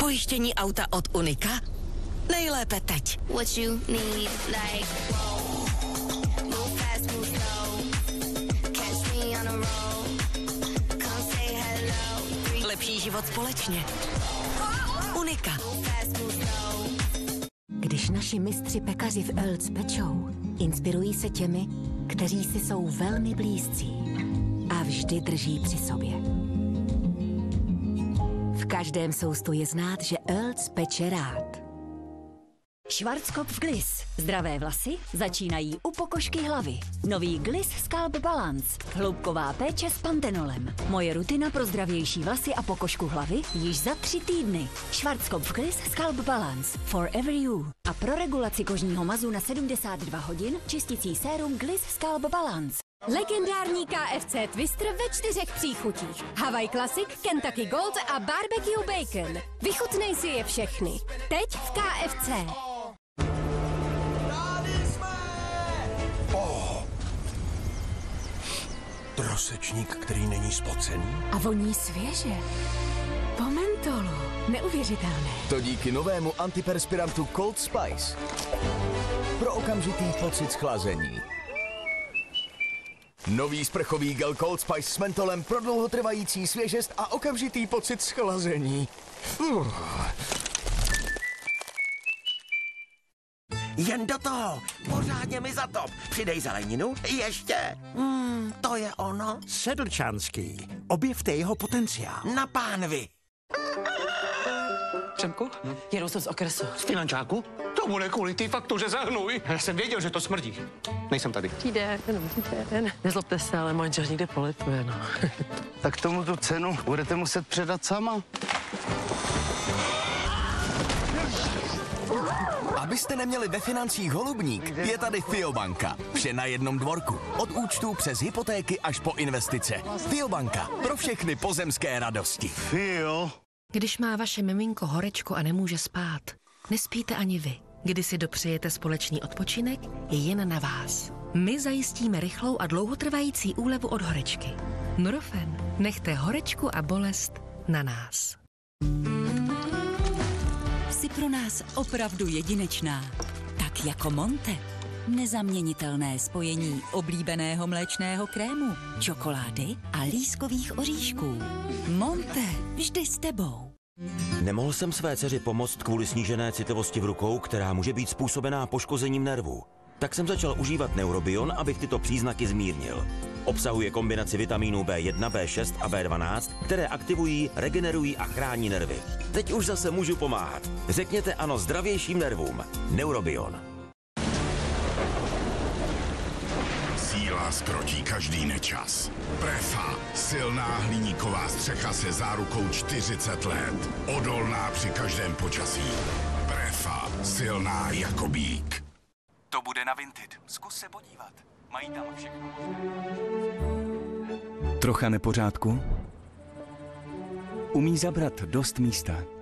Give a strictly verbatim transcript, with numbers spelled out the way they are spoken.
Pojištění auta od Unika? Nejlépe teď. What you need, like, move fast, move slow. Catch me on a roll. Come say hello. Lepší život společně. Unika. Když naši mistři pekaři v Earls pečou, inspirují se těmi, kteří si jsou velmi blízcí a vždy drží při sobě. V každém soustu je znát, že Earls peče rád. Schwarzkopf Gliss. Zdravé vlasy začínají u pokožky hlavy. Nový Gliss Scalp Balance. Hloubková péče s pantenolem. Moje rutina pro zdravější vlasy a pokožku hlavy již za tři týdny. Schwarzkopf Gliss Scalp Balance. Forever you. A pro regulaci kožního mazu na sedmdesát dva hodin čisticí sérum Gliss Scalp Balance. Legendární K F C Twister ve čtyřech příchutích. Hawaii Classic, Kentucky Gold a Barbecue Bacon. Vychutnej si je všechny. Teď v K F C. Trosečník, který není spocený. A voní svěže. Po mentolu. Neuvěřitelné. To díky novému antiperspirantu Cold Spice. Pro okamžitý pocit schlazení. Nový sprchový gel Cold Spice s mentolem pro dlouhotrvající svěžest a okamžitý pocit schlazení. Uh. Jen do toho, pořádně mi zatop. Přidej zeleninu, ještě. Hmm, to je ono. Sedlčanský. Objevte jeho potenciál. Na pánvi. Přemku, hm? Jedu se z okresu. Z finančáku? To bude kvůli té faktuře za hnůj. Já jsem věděl, že to smrdí. Nejsem tady. Týden, jenom týden. Nezlobte se, ale manžel někde polituje, no. Tak tomu tu cenu budete muset předat sama. Abyste neměli ve financích holubník, je tady Fiobanka. Vše na jednom dvorku. Od účtů přes hypotéky až po investice. Fiobanka. Pro všechny pozemské radosti. Fio. Když má vaše miminko horečku a nemůže spát, nespíte ani vy. Když si dopřejete společný odpočinek, je jen na vás. My zajistíme rychlou a dlouhotrvající úlevu od horečky. Nurofen. Nechte horečku a bolest na nás. Jsi pro nás opravdu jedinečná. Tak jako Monte. Nezaměnitelné spojení oblíbeného mléčného krému, čokolády a lískových oříšků. Monte, vždy s tebou. Nemohl jsem své dceři pomoct kvůli snížené citlivosti v rukou, která může být způsobená poškozením nervů. Tak jsem začal užívat Neurobion, abych tyto příznaky zmírnil. Obsahuje kombinaci vitamínů B jedna, B šest a B dvanáct, které aktivují, regenerují a chrání nervy. Teď už zase můžu pomáhat. Řekněte ano zdravějším nervům. Neurobion. Síla zkrotí každý nečas. Prefa, silná hliníková střecha se zárukou čtyřicet let. Odolná při každém počasí. Prefa, silná jako býk. To bude na Vinted. Zkus se podívat. Mají tam všechno. Trocha nepořádku? Umí zabrat dost místa.